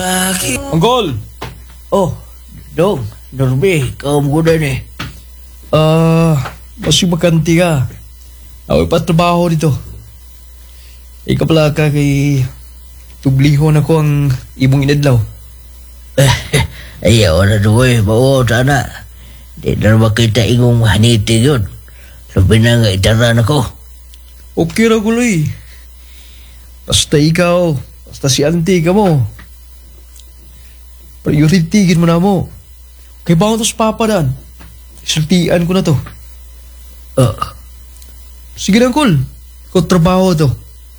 Uncle! Oh, Dong, Norbe, ikaw mo na ni. Mas yung makanti ka. Ako ipatrabaho dito. Ikaw pala ka kay tublihon ako ang ibong inadlaw. Ayaw na doon, bao, sana. Di na makita ingong haniti yun. Sabi na nga itaran ako. Okay ra guloy. Basta ikaw, basta si auntie ka mo. Prioritigin mo na mo. Kay baon to sa papa dan. Isultian ko na to. Sige lang, Kol. Ikaw trabaho to.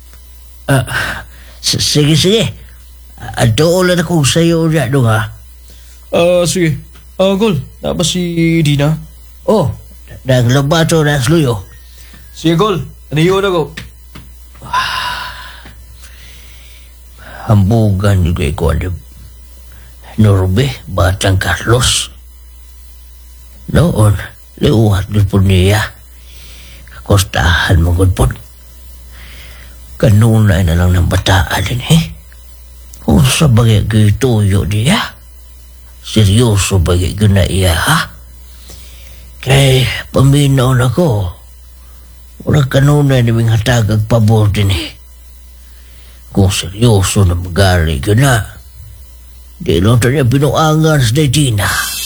Sige, sige. Ato ulan ako sa'yo na doon, ha? Sige. Kol, naba si Dina? Oh, naglabato na sluyo. Sige, Kol. Aniyo na ko. Hambugan yung kay Kondib. Norbe, Batang Carlos. Noon, liuhat din po niya. Kostahan mo gud po. Kanunay na lang ng bataan din, Kung sa bagay gituyo niya, seryoso bagay na iya, ha? Kay paminaw na ko, wala kanunay na mga hatagag pabor din, Kung seryoso na magali na, di lang tayo pinuangan sa Tina.